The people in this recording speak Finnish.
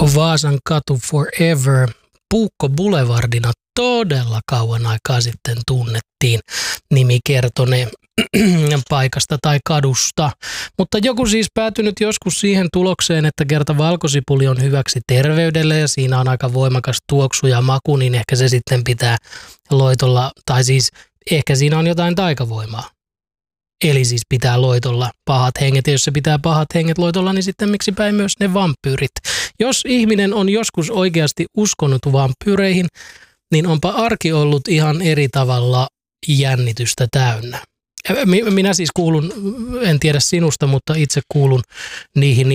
Vaasan katu forever Puukko Boulevardina todella kauan aikaa sitten tunnettiin nimikertoneen paikasta tai kadusta. Mutta joku siis päätynyt joskus siihen tulokseen, että kerta valkosipuli on hyväksi terveydelle ja siinä on aika voimakas tuoksu ja maku, niin ehkä se sitten pitää loitolla, tai siis ehkä siinä on jotain taikavoimaa. Eli siis pitää loitolla pahat henget, ja jos se pitää pahat henget loitolla, niin sitten miksipä ei myös ne vampyyrit. Jos ihminen on joskus oikeasti uskonut vampyyreihin, niin onpa arki ollut ihan eri tavalla jännitystä täynnä. Minä siis kuulun, en tiedä sinusta, mutta itse kuulun niihin